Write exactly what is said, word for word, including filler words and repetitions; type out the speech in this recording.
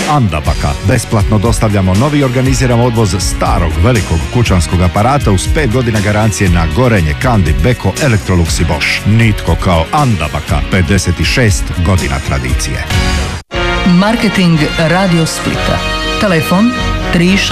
Andabaka. Besplatno dostavljamo novi i organiziramo odvoz starog velikog kućanskog aparata uz pet godina garancije na gorenje, Kandi, Beko, Electrolux i Bosch. Nitko kao Andabaka. pedeset šest godina tradicije. Marketing Radio Splita. Telefon tri